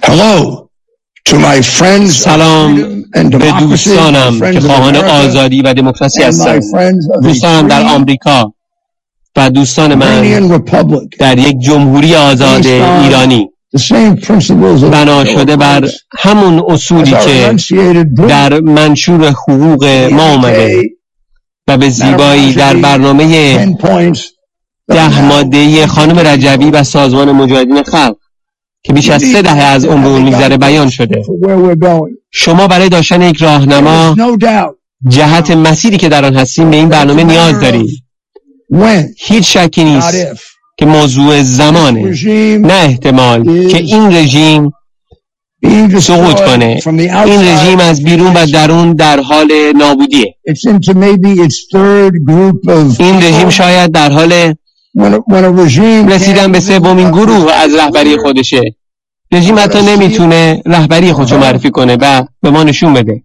سلام به دوستانم که خواهان آزادی و دموکراسی هستند، دوستانم در آمریکا و دوستان من در یک جمهوری آزاد ایرانی، بنا شده بر همون اصولی که در منشور حقوق ما اومده و به زیبایی در برنامه 10 ماده‌ای خانم رجبی و سازمان مجاهدین خلق که بیش از 3 دهه از عمر میگذره بیان شده. شما برای داشتن یک راهنما جهت مسیری که در آن هستیم به این برنامه نیاز دارید. هیچ شکی نیست که موضوع زمانه، نه احتمال که این رژیم سقوط کنه. این رژیم از بیرون و درون در حال نابودیه. این رژیم شاید در حال رسیدن به 3مین گروه از رهبری خودشه. رژیم حتی نمیتونه رهبری خودشو معرفی کنه و به ما نشون بده.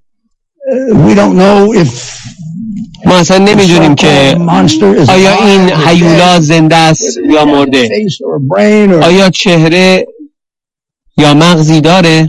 ما اصلا نمیدونیم که آیا این هیولا زنده است یا مرده، آیا چهره یا مغزی داره.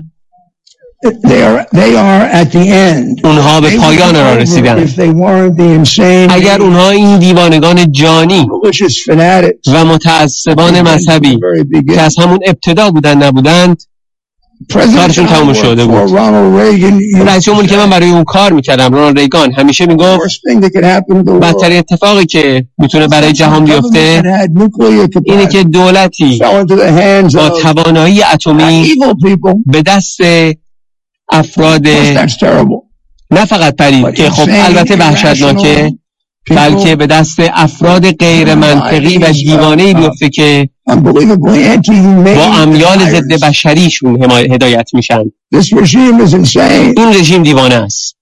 اونها به پایان را رسیدن. اگر اونها این دیوانگان جانی و متعصبان مذهبی که از همون ابتدا نبودند، کارشون تموم شده بود. رئیس جمهوری که من برای اون کار میکردم، رونالد ریگان، همیشه میگفت بدترین اتفاقی که میتونه برای جهان بیفته اینه که دولتی با توانایی اتمی به دست افراد نه فقط پرید که خب البته وحشتناکه، بلکه به دست افراد غیر منطقی و دیوانه‌ای بیفته که با امیال ضد بشریشون هدایت میشن. این رژیم دیوانه است.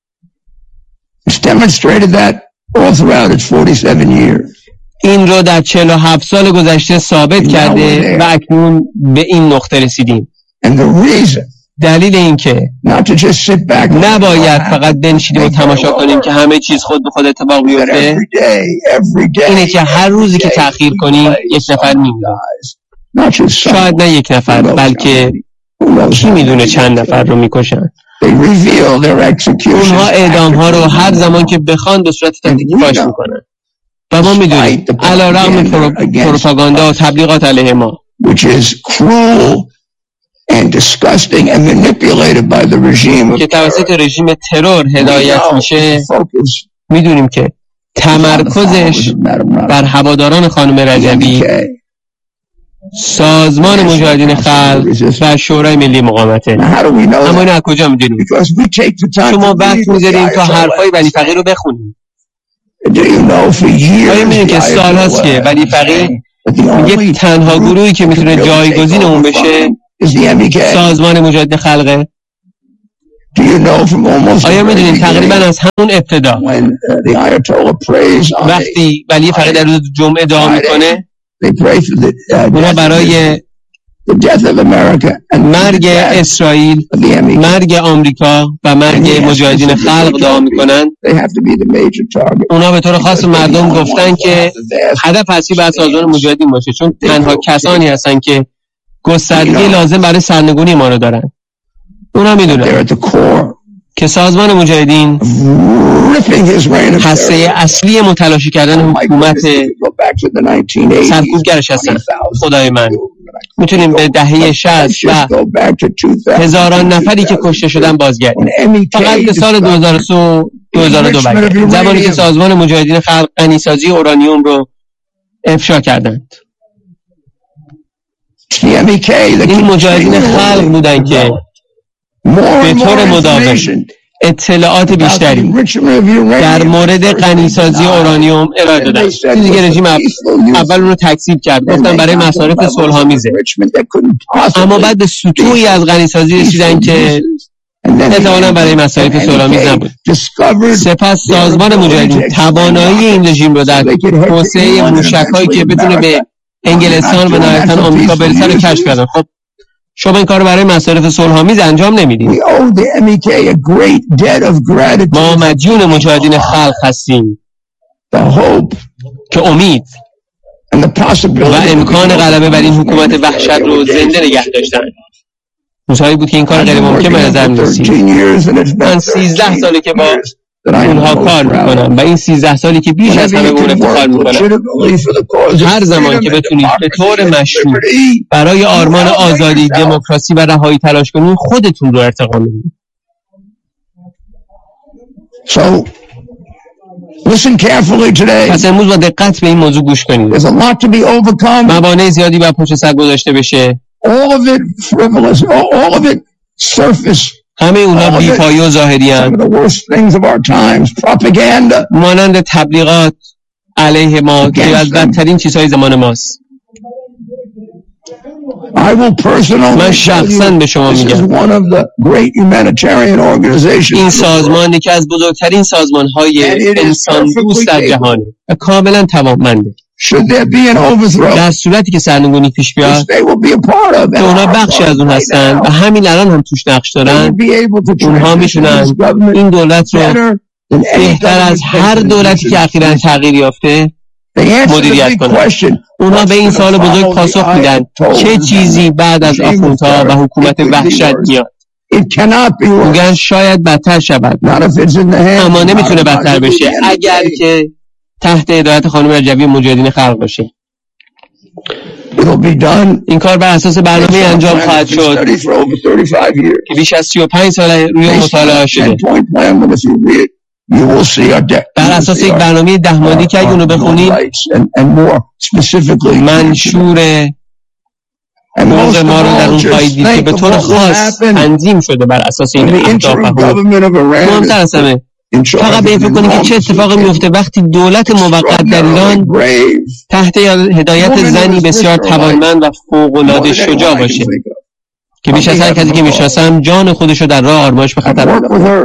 این رو در 47 سال گذشته ثابت کرده و اکنون به این نقطه رسیدیم. دلیل این که نباید فقط بنشینیم و تماشا کنیم که همه چیز خود به خود اتفاق بیفته، اینه که هر روزی که تأخیر کنیم یک نفر میمیره. شاید نه یک نفر، بلکه کی میدونه چند نفر رو میکشن. اونها اعدام ها رو هر زمان که بخوان به صورت تاکتیکی فاش میکنن و ما میدونیم علیرغم پروپاگاندا و تبلیغات علیه ما که توسط رژیم ترور هدایت میشه، میدونیم که تمرکزش بر هواداران خانم رجبی، سازمان مجاهدین خلق و شورای ملی مقاومته. اما اینو از کجا میدونیم؟ شما وقت میذاریم تا حرفای ولی فقیه رو بخونیم. آیا میدونیم که سال هاست که ولی فقیه میگه تنها گروهی که میتونه جایگزین اون بشه سازمان مجاهدین خلقه؟ آیا میدونید تقریبا از همون ابتدا وقتی ولی فقیه در روز جمعه دعا میکنه، اونا برای مرگ اسرائیل، مرگ آمریکا و مرگ مجاهدین خلق دعا میکنن. اونا به طور خاص مردم گفتن که هدف اصلی باید سازمان مجاهدین باشه، چون تنها کسانی هستن که گستردگی لازم برای سرنگونی ما رو دارن. اونا میدونن که سازمان مجاهدین هسته اصلی متلاشی کردن حکومت سرکوبگرش هستن. خدای من، میتونیم به دهه 60 و هزاران نفری که کشته شدن بازگردیم. فقط به سال 2002 بگردیم، زمانی که سازمان مجاهدین خلق غنیسازی اورانیوم رو افشا کردند. این مجاهدین خلق بودن که به طور مداوم اطلاعات بیشتری در مورد غنیسازی اورانیوم ارائه دادن. دیگه رژیم اول اون رو تکذیب کرد، گفتن برای مصارف صلح‌آمیزه، اما بعد به سطوحی از غنیسازی رسیدن که احتمالاً برای مصارف صلح‌آمیز نبود. سپس سازمان مجاهدین توانایی این رژیم رو در توسعه موشک‌هایی که بتونه به انگلستان و نهایتاً آمریکا برسه رو کشف کردن. خب شما این کار برای مصارف صلح‌آمیز انجام نمیدید. ما مدیون مجاهدین خلق هستیم که امید و امکان غلبه بر این حکومت وحشت رو زنده نگه داشتن. روزهایی بود که این کار غیر ممکن به نظر می‌رسید. من 13 ساله که با اونها کار میکنم و این 13 سالی که بیش از همه اون افتخار میکنم. هر زمان که بتونید به طور مشروع برای آرمان آزادی، دموکراسی و رهایی تلاش کنید، خودتون رو ارتقا میدید. پس امروز با دقت به این موضوع گوش کنید. موانع زیادی باید پشت سر گذاشته بشه. همه اونا بی‌پایه و ظاهری هستند. مانند تبلیغات علیه ما که از بدترین چیزهای زمان ماست. من شخصا به شما میگم این سازمان یکی از بزرگترین سازمان‌های انسان دوست در جهانه و کاملا توانمنده. در صورتی که سرنگونی پیش بیاد که اونا بخشی از اون هستن و همین الان هم توش نقش دارن، اونها میتونن این دولت رو بهتر از هر دولتی که اخیراً تغییر یافته مدیریت کنن. اونا به این سوال بزرگ پاسخ میدن چه چیزی بعد از آخوندها و حکومت وحشت میاد. میگن شاید بدتر شود، اما نمیتونه بدتر بشه اگر که تحت هدایت خانم رجوی مجاهدین خلق باشه. این کار بر اساس برنامه انجام خواهد شد که بیش از 35 سال روی مطالعه شده. بر اساس یک برنامه 10 ماهه‌ای که اگه اونو بخونید منشور حقوق ما رو در اون خواهید دید که به طور خاص تنظیم شده بر اساس این اهداف و حقوق. مهمتر از همه فقط به این فکر کنید که چه اتفاقی میفته وقتی دولت موقت در ایران تحت هدایت زنی بسیار توانمند و فوق‌العاده شجاع باشه که بیش از هر کسی که میشناسم جان خودشو در راه آرمایش به خطر انداخته.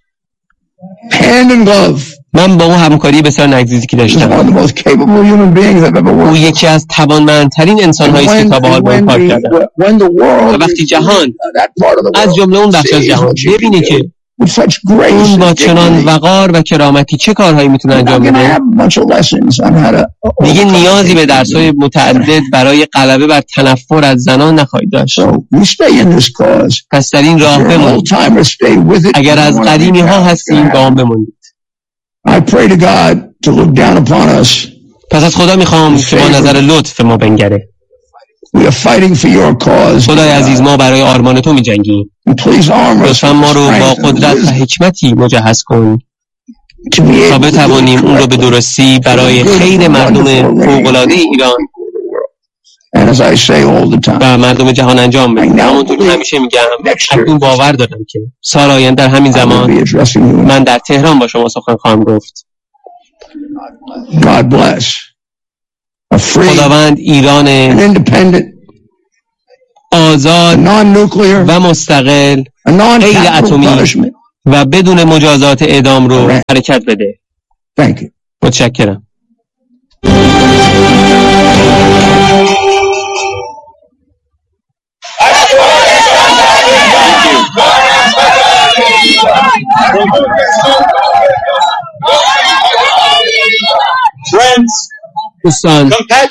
من با اون همکاری بسیار نزدیکی داشتم. او یکی از توانمندترین انسان‌هایی است که تا به حال با اون کار کردم. و وقتی جهان از جمله اون بخش از جهان ببینه که اون با چنان وقار و کرامتی چه کارهایی میتونه انجام بده، دیگه نیازی به درس‌های متعدد برای غلبه بر تنفر از زنان نخواهید داشت. پس در این راه بمونید. اگر از قدیمی ها هستیم با هم بمونید. پس از خدا میخوام که با نظر لطف ما بنگره. خدای عزیز، ما برای آرمان تو می‌جنگیم. لطفاً ما رو با قدرت و حکمتی مجهز کن تا بتوانیم اون رو به درستی برای خیر مردم فوق‌العاده ایران و مردم جهان انجام بدیم. همونطور که همیشه میگم اکنون باور دارم که سال آینده در همین زمان من در تهران با شما سخن خواهم گفت. خداوند ایران آزاد و مستقل، غیر اتمی و بدون مجازات اعدام رو حرکت بده. متشکرم. دوستان،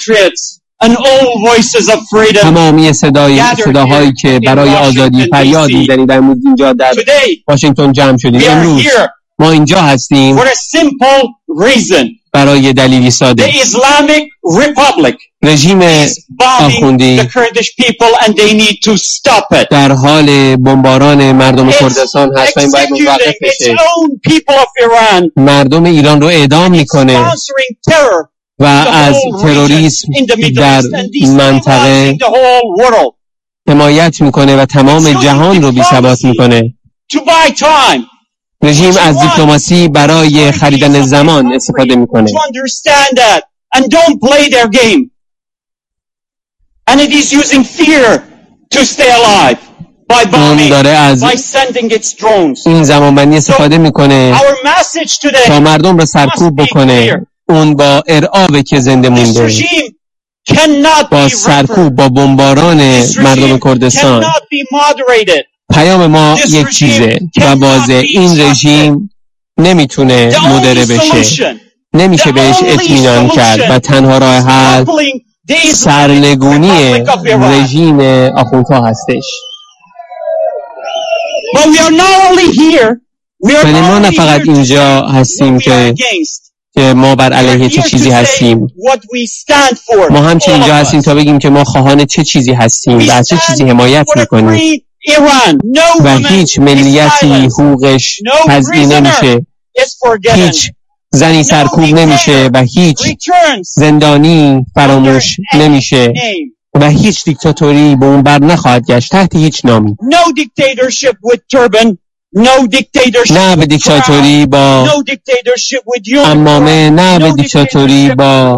تمامی صداهایی که برای آزادی فریاد می‌زنید در اینجا در واشنگتن جمع شدید. امروز ما اینجا هستیم برای دلیلی ساده. رژیم آخوندی در حال بمباران مردم کردستان هست و این باید موقف بشه. مردم ایران رو اعدام میکنه و از تروریسم در منطقه حمایت میکنه و تمام جهان رو بی‌ثبات میکنه. رژیم از دیپلماسی برای خریدن زمان استفاده میکنه. اون داره از این زمانبندی استفاده میکنه تا مردم رو سرکوب بکنه. اون با ارعاب که زنده مونده، با سرکوب، با بمباران مردم کردستان. پیام ما یک چیزه و واضحه: این رژیم نمیتونه مدره بشه، نمیشه بهش اطمینان کرد و تنها راه حل سرنگونی رژیم آخوندها هستش. ولی ما نه فقط اینجا هستیم که ما بر علیه چه چیزی هستیم، ما همچنین اینجا هستیم تا بگیم که ما خواهان چه چیزی هستیم و از چه چیزی حمایت میکنیم و هیچ ملیتی حقوقش تضییع نمیشه، هیچ زنی سرکوب نمیشه و هیچ زندانی فراموش نمیشه و هیچ دیکتاتوری به اون بر نخواهد گشت تحت هیچ نامی. نه به دیکتاتوری با عمامه، نه به دیکتاتوری با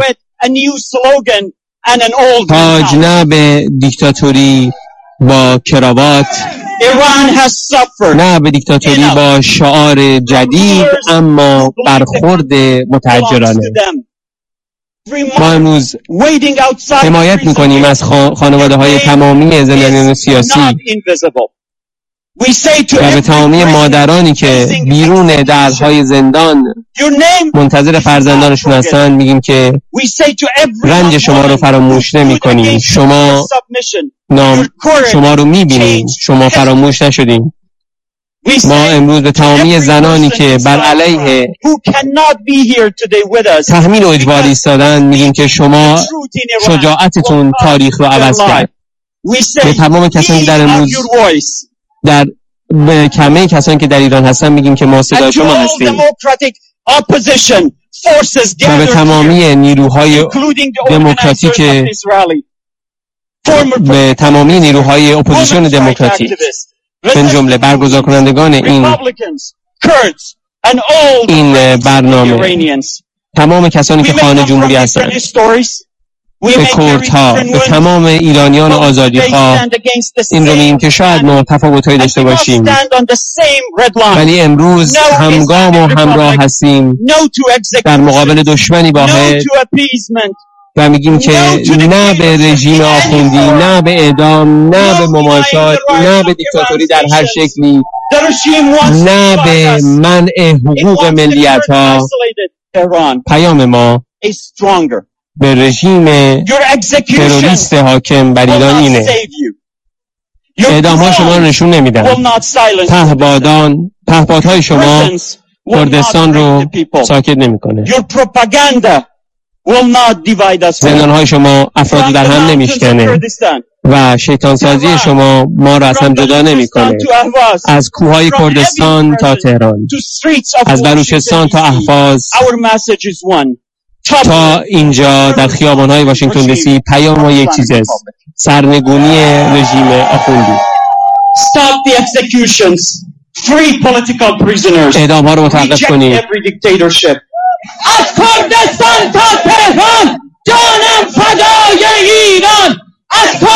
تاج، نه به دیکتاتوری با کراوات، نه به دیکتاتوری با شعار جدید اما برخورد متحجرانه. ما امروز حمایت میکنیم از خانواده های تمامی زندانیان سیاسی و به تمامی مادرانی که بیرون درهای زندان منتظر فرزندانشون هستن میگیم که رنج شما رو فراموش نمی کنیم، شما رو میبینیم، شما فراموش نشدیم. ما امروز به تمامی زنانی که بر علیه تحمیل و اجبار ایستادن میگیم که شما شجاعتتون تاریخ رو عوض کرد. به تمام کسانی که در امروز به کمه کسانی که در ایران هستن میگیم که ما صدای شما هستیم و به تمامی نیروهای دموکراتیک، به تمامی نیروهای اپوزیسیون دموکراتیک، من جمله برگزار کنندگان این برنامه، تمام کسانی که خواهان جمهوری هستند، به کردها، به تمام ایرانیان آزادیخواه این رو میگیم که شاید ما تفاوت‌هایی داشته باشیم ولی امروز همگام و همراه هستیم در مقابل دشمنی واحد و میگیم که نه به رژیم آخوندی، نه به اعدام، نه به مماشات، نه به دیکتاتوری در هر شکلی، نه به منع حقوق ملیت‌ها. پیام ما به رژیم تروریست حاکم بر ایران اینه: اعدام ها شما رو نشون نمیدن، پهپادهای شما کردستان رو ساکت نمیکنه، زندان های شما افراد رو در هم نمیشکنه و شیطان سازی شما ما رو از هم جدا نمیکنه. از کوههای کردستان تا تهران، از بلوچستان تا اهواز تا اینجا در خیابان‌های واشنگتن دی سی، پیام ما یک چیز است: سرنگونی رژیم آخوندی. اعدام ها رو متوقف کنید. از کردستان تا تهران